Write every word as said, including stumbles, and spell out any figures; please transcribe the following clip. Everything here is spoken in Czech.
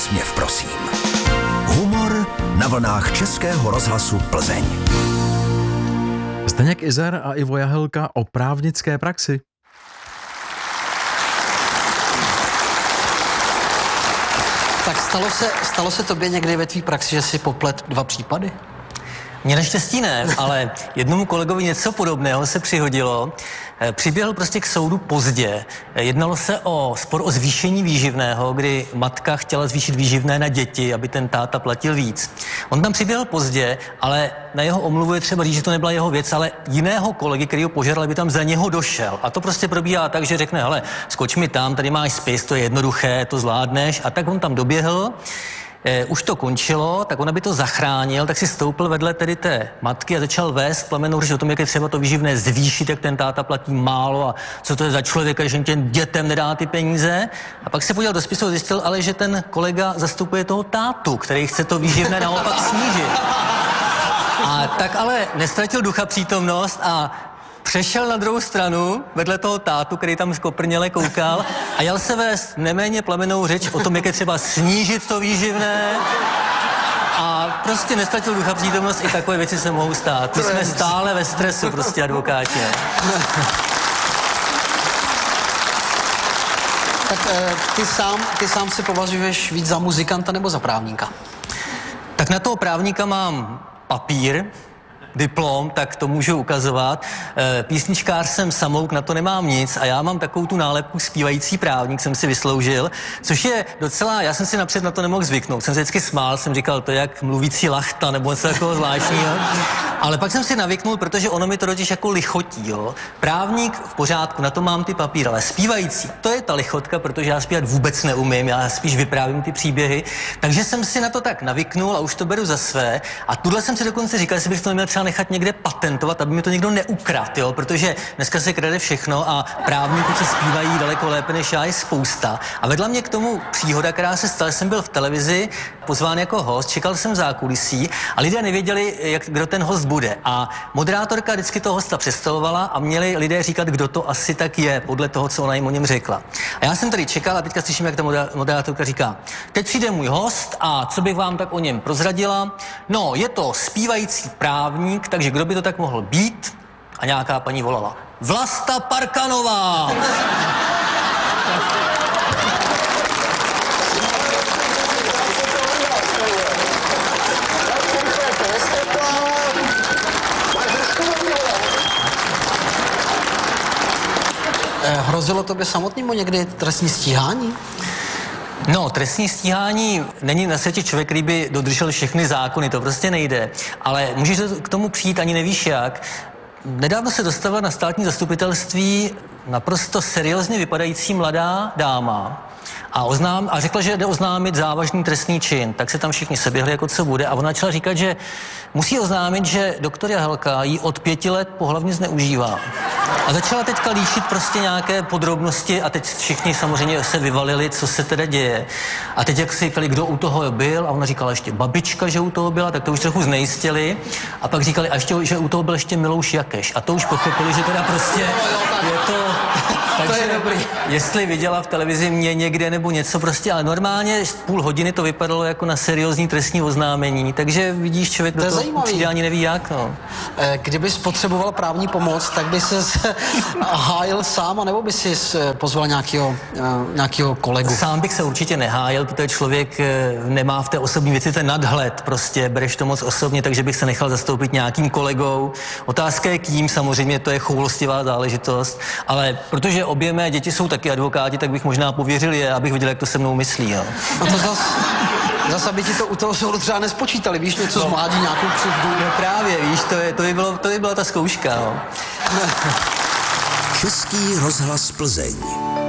úsměv, prosím. Humor na vlnách Českého rozhlasu Plzeň. Zdeněk Izer a Ivo Jahelka o právnické praxi. Tak stalo se, stalo se tobě někdy ve tvý praxi, že si poplet dva případy? Mně naštěstí ne, ale jednomu kolegovi něco podobného se přihodilo. Přiběhl prostě k soudu pozdě. Jednalo se o spor o zvýšení výživného, kdy matka chtěla zvýšit výživné na děti, aby ten táta platil víc. On tam přiběhl pozdě, ale na jeho omluvu je třeba říct, že to nebyla jeho věc, ale jiného kolegy, který ho požádal, aby tam za něho došel. A to prostě probíhá tak, že řekne, hele, skoč mi tam, tady máš spis, to je jednoduché, to zvládneš. A tak on tam doběhl. Eh, už to končilo, tak on, aby to zachránil, tak si stoupil vedle tedy té matky a začal vést plamenou řeč o tom, jak je třeba to výživné zvýšit, jak ten táta platí málo a co to je za člověka, že těm dětem nedá ty peníze. A pak se podíval do spisu a zjistil ale, že ten kolega zastupuje toho tátu, který chce to výživné naopak snížit. A tak ale nestratil ducha přítomnost a přešel na druhou stranu, vedle toho tátu, který tam skoprněle koukal a jel se vést neméně plamenou řeč o tom, jak je třeba snížit to výživné a prostě nestratil ducha přítomnost, i takové věci se mohou stát. My jsme stále ve stresu, prostě advokáti. Tak ty sám, ty sám si považuješ víc za muzikanta nebo za právníka? Tak na toho právníka mám papír, diplom, tak to můžu ukazovat. E, písničkář jsem samouk, na to nemám nic a já mám takovou tu nálepku zpívající právník, jsem si vysloužil, což je docela, já jsem si napřed na to nemohl zvyknout, jsem se vždycky smál, jsem říkal, to je jak mluvící lachta nebo něco takového zvláštního, ale pak jsem si navyknul, protože ono mi to totiž jako lichotí, jo. Právník v pořádku, na to mám ty papír, ale zpívající, to je ta lichotka, protože já zpívat vůbec neumím, já spíš vyprávím ty příběhy, takže jsem si na to tak navyknul a už to beru za své a tuhle jsem si dokonce říkal, jestli bych to neměl třeba nechat někde patentovat, aby mi to někdo neukradl, jo, protože dneska se krade všechno a právníků, co zpívají daleko lépe než já, je spousta. A vedla mě k tomu příhoda, která se stala, jsem byl v televizi, pozván jako host, čekal jsem v zákulisí a lidé nevěděli, jak, kdo ten host bude. A moderátorka vždycky toho hosta představovala a měli lidé říkat, kdo to asi tak je, podle toho, co ona jim o něm řekla. A já jsem tady čekal a teďka slyším, jak ta moderátorka říká, teď přijde můj host a co bych vám tak o něm prozradila? No, je to zpívající právník, takže kdo by to tak mohl být? A nějaká paní volala, Vlasta Parkanová! Hrozilo tobě samotnému někdy trestní stíhání? No, trestní stíhání není na světě člověk, který by dodržel všechny zákony, to prostě nejde. Ale můžeš k tomu přijít, ani nevíš jak. Nedávno se dostavila na státní zastupitelství naprosto seriózně vypadající mladá dáma a, oznám, a řekla, že jde oznámit závažný trestný čin. Tak se tam všichni seběhli, jako co bude. A ona začala říkat, že musí oznámit, že doktor Jahelka jí od pěti let pohlavně zneužívá. A začala teďka líčit prostě nějaké podrobnosti a teď všichni samozřejmě se vyvalili, co se teda děje. A teď jak si říkali, kdo u toho byl a ona říkala ještě babička, že u toho byla, tak to už trochu znejistili. A pak říkali, a ještě, že u toho byl ještě Milouš Jakeš. A to už pochopili, že teda prostě je to... Takže to je dobrý. Jestli viděla v televizi mě někde nebo něco prostě, ale normálně půl hodiny to vypadalo jako na seriózní trestní oznámení, takže vidíš, člověk do toho přijde ani neví jak, no. Kdybys potřeboval právní pomoc, tak by ses hájil sám, anebo by si pozval nějakého, nějakého kolegu? Sám bych se určitě nehájil, protože člověk nemá v té osobní věci ten nadhled, prostě bereš to moc osobně, takže bych se nechal zastoupit nějakým kolegou. Otázka je kým, samozřejmě to je choulostivá záležitost, ale protože obě mé děti jsou taky advokáti, tak bych možná pověřil je, abych viděl, jak to se mnou myslí, jo. A to zas, zas aby ti to u toho soudu třeba nespočítali, víš, něco no. Zmládí, nějakou křivdu. No právě, víš, to, je, to, by bylo, to by byla ta zkouška, jo. Český rozhlas Plzeň.